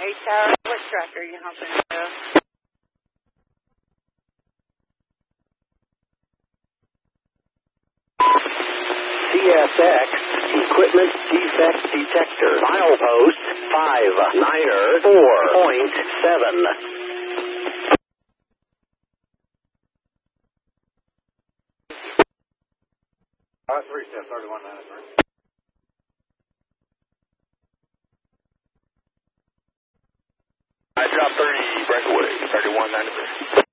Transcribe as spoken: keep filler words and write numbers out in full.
Hey, Tower, what track are you humping to? C S X Equipment Defect Detector. Milepost five niner four point seven. Uh, three step, thirty-one ninety-three. I dropped thirty breakaway, thirty-one ninety-three.